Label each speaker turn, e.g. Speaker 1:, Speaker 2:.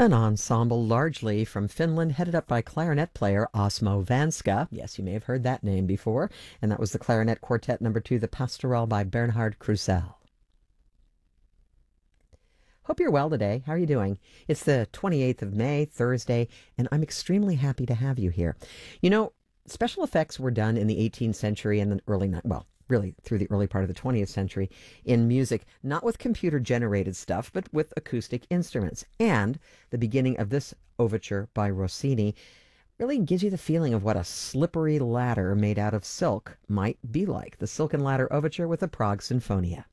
Speaker 1: An ensemble largely from Finland headed up by clarinet player Osmo Vanska. Yes, you may have heard that name before. And that was the clarinet quartet number 2, the Pastoral by Bernhard Krusell. Hope you're well today. How are you doing? It's the 28th of May, Thursday, and I'm extremely happy to have you here. You know, special effects were done in the 18th century and the really through the early part of the 20th century in music, not with computer-generated stuff, but with acoustic instruments. And the beginning of this overture by Rossini really gives you the feeling of what a slippery ladder made out of silk might be like. The Silken Ladder Overture with the Prague Sinfonia.